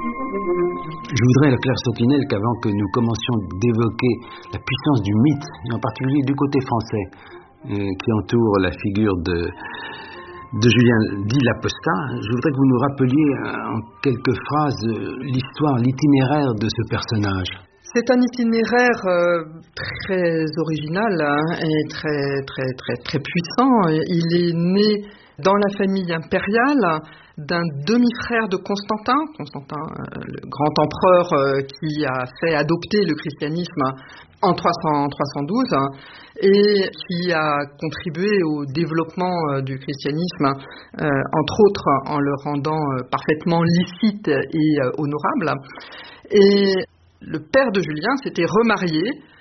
Je voudrais, Claire Sautinel, qu'avant que nous commencions d'évoquer la puissance du mythe, et en particulier du côté français, qui entoure la figure de Julien dit l'Apostat, je voudrais que vous nous rappeliez en quelques phrases l'histoire, l'itinéraire de ce personnage. C'est un itinéraire très original et très puissant. Il est né dans la famille impériale d'un demi-frère de Constantin, le grand empereur qui a fait adopter le christianisme en 312 et qui a contribué au développement du christianisme, entre autres en le rendant parfaitement licite et honorable. Et le père de Julien s'était remarié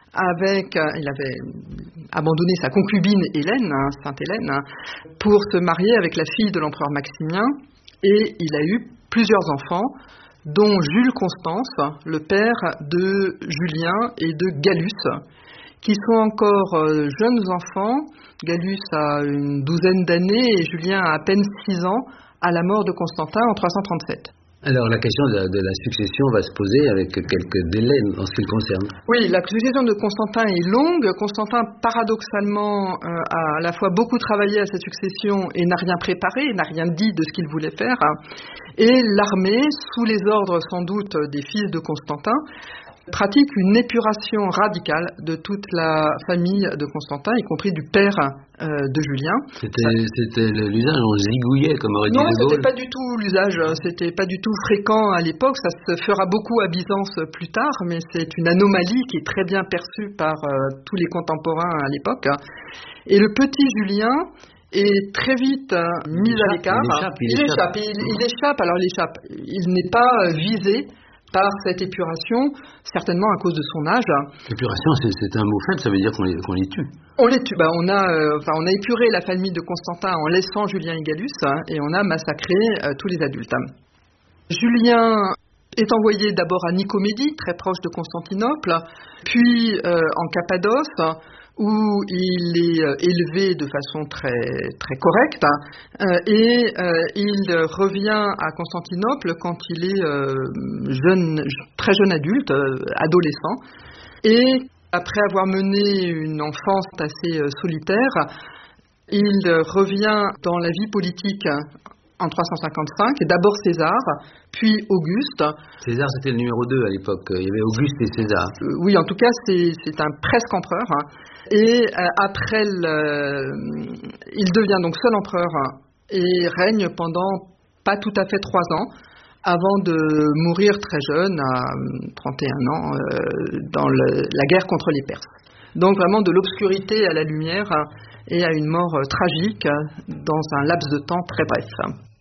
il avait abandonné sa concubine Hélène, Sainte Hélène, pour se marier avec la fille de l'empereur Maximien, et il a eu plusieurs enfants, dont Jules Constance, le père de Julien et de Gallus, qui sont encore jeunes enfants. Gallus a une douzaine d'années et Julien a à peine 6 ans à la mort de Constantin en 337. Alors la question de la succession va se poser avec quelques délais en ce qui le concerne. Oui, la succession de Constantin est longue. Constantin, paradoxalement, a à la fois beaucoup travaillé à sa succession et n'a rien préparé, n'a rien dit de ce qu'il voulait faire. Et l'armée, sous les ordres sans doute des fils de Constantin, pratique une épuration radicale de toute la famille de Constantin, y compris du père de Julien. C'était l'usage, on zigouillait, comme aurait dit De Gaulle. Non, c'était pas du tout l'usage, c'était pas du tout fréquent à l'époque, ça se fera beaucoup à Byzance plus tard, mais c'est une anomalie qui est très bien perçue par tous les contemporains à l'époque. Et le petit Julien est très vite mis à l'écart. Il échappe, il n'est pas visé par cette épuration, certainement à cause de son âge. L'épuration, c'est un mot faible, ça veut dire qu'on les tue. On les tue. On a épuré la famille de Constantin en laissant Julien et Gallus, et on a massacré tous les adultes. Julien est envoyé d'abord à Nicomédie, très proche de Constantinople, puis en Cappadoce, où il est élevé de façon très correcte, et il revient à Constantinople quand il est très jeune adulte, adolescent, et après avoir mené une enfance assez solitaire, il revient dans la vie politique en 355, d'abord César, puis Auguste. César, c'était le numéro 2 à l'époque, il y avait Auguste et César. Oui, en tout cas, c'est un presque empereur. Et après, il devient donc seul empereur et règne pendant pas tout à fait 3 ans, avant de mourir très jeune, à 31 ans, dans la guerre contre les Perses. Donc vraiment de l'obscurité à la lumière et à une mort tragique dans un laps de temps très bref.